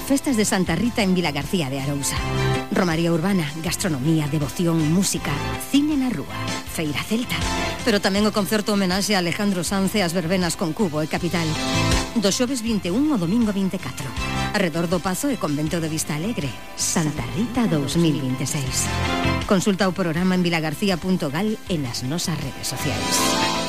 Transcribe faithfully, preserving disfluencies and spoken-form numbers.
Festas de Santa Rita en Vilagarcía de Arousa. Romaría urbana, gastronomía, devoción, música, cine na rúa, feira celta. Pero tamén o concerto homenaxe a Alejandro Sanz e as verbenas con Cubo e Capital. Do xoves vinte e un ao domingo vinte e catro. Arredor do Pazo e Convento de Vista Alegre. Santa Rita dos mil veintiséis. Consulta o programa en vilagarcía punto gal e nas nosas redes sociais.